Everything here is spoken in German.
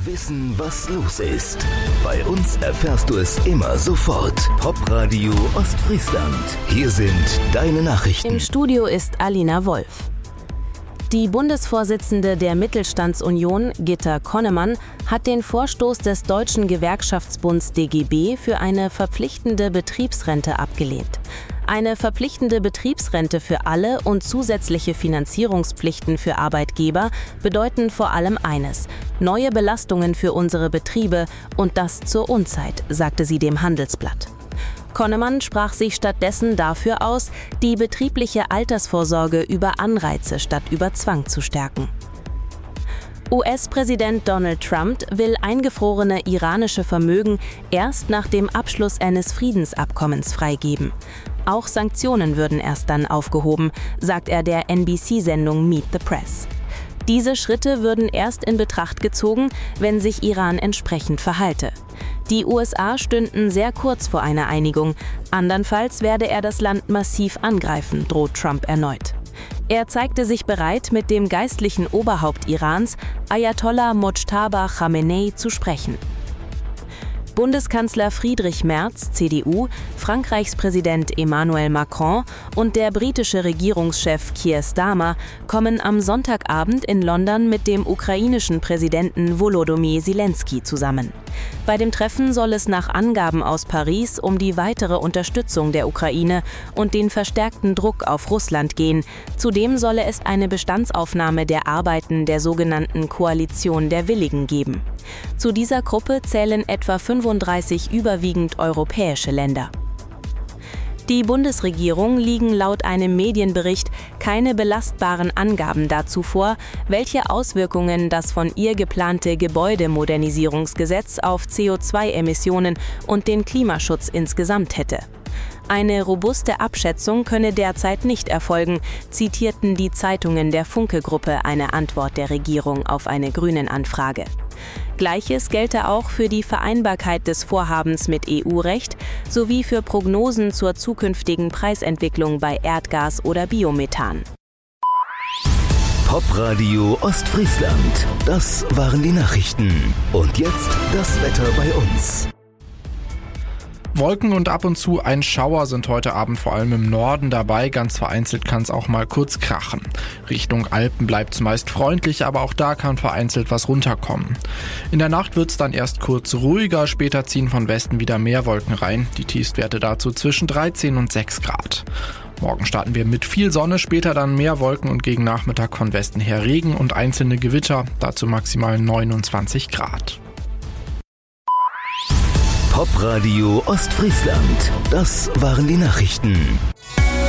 Wissen, was los ist. Bei uns erfährst du es immer sofort. Popradio Ostfriesland. Hier sind deine Nachrichten. Im Studio ist Alina Wolf. Die Bundesvorsitzende der Mittelstandsunion, Gitta Connemann, hat den Vorstoß des Deutschen Gewerkschaftsbunds DGB für eine verpflichtende Betriebsrente abgelehnt. Eine verpflichtende Betriebsrente für alle und zusätzliche Finanzierungspflichten für Arbeitgeber bedeuten vor allem eines: neue Belastungen für unsere Betriebe und das zur Unzeit, sagte sie dem Handelsblatt. Connemann sprach sich stattdessen dafür aus, die betriebliche Altersvorsorge über Anreize statt über Zwang zu stärken. US-Präsident Donald Trump will eingefrorene iranische Vermögen erst nach dem Abschluss eines Friedensabkommens freigeben. Auch Sanktionen würden erst dann aufgehoben, sagt er der NBC-Sendung Meet the Press. Diese Schritte würden erst in Betracht gezogen, wenn sich Iran entsprechend verhalte. Die USA stünden sehr kurz vor einer Einigung. Andernfalls werde er das Land massiv angreifen, droht Trump erneut. Er zeigte sich bereit, mit dem geistlichen Oberhaupt Irans, Ayatollah Mojtaba Khamenei, zu sprechen. Bundeskanzler Friedrich Merz, CDU, Frankreichs Präsident Emmanuel Macron und der britische Regierungschef Keir Starmer kommen am Sonntagabend in London mit dem ukrainischen Präsidenten Volodymyr Zelensky zusammen. Bei dem Treffen soll es nach Angaben aus Paris um die weitere Unterstützung der Ukraine und den verstärkten Druck auf Russland gehen. Zudem solle es eine Bestandsaufnahme der Arbeiten der sogenannten Koalition der Willigen geben. Zu dieser Gruppe zählen etwa 35 überwiegend europäische Länder. Die Bundesregierung liegen laut einem Medienbericht keine belastbaren Angaben dazu vor, welche Auswirkungen das von ihr geplante Gebäudemodernisierungsgesetz auf CO2-Emissionen und den Klimaschutz insgesamt hätte. Eine robuste Abschätzung könne derzeit nicht erfolgen, zitierten die Zeitungen der Funke-Gruppe eine Antwort der Regierung auf eine Grünen-Anfrage. Gleiches gelte auch für die Vereinbarkeit des Vorhabens mit EU-Recht sowie für Prognosen zur zukünftigen Preisentwicklung bei Erdgas oder Biomethan. Popradio Ostfriesland. Das waren die Nachrichten. Und jetzt das Wetter bei uns. Wolken und ab und zu ein Schauer sind heute Abend vor allem im Norden dabei. Ganz vereinzelt kann es auch mal kurz krachen. Richtung Alpen bleibt es meist freundlich, aber auch da kann vereinzelt was runterkommen. In der Nacht wird es dann erst kurz ruhiger, später ziehen von Westen wieder mehr Wolken rein. Die Tiefstwerte dazu zwischen 13 und 6 Grad. Morgen starten wir mit viel Sonne, später dann mehr Wolken und gegen Nachmittag von Westen her Regen und einzelne Gewitter, dazu maximal 29 Grad. Popradio Ostfriesland. Das waren die Nachrichten.